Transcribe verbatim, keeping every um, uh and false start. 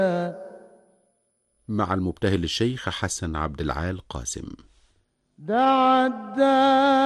مع المبتهل الشيخ حسن عبد العال قاسم. دعا الداعي